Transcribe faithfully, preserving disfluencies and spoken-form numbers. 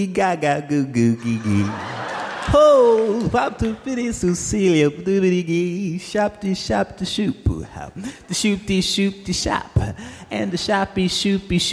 gaga goo goo gee gee. Ho, pop to fitty Cecilia, doobity gee, shop de shop de shoop, the shoop de shoop de shop, and the shoppy shoopy shoop.